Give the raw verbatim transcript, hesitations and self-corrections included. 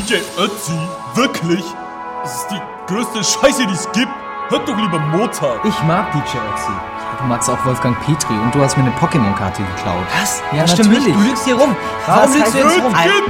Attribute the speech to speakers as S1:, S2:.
S1: J Ötzi, wirklich? Das ist die größte Scheiße, die es gibt. Hört doch lieber Mozart.
S2: Ich mag D J Ötzi.
S3: Du magst auch Wolfgang Petri und du hast mir eine Pokémon-Karte geklaut.
S2: Was?
S3: Ja,
S2: das stimmt
S3: natürlich.
S2: nicht. Du lügst hier rum. Warum
S3: Was
S2: lügst du
S3: heißt
S2: jetzt rum?
S1: Gib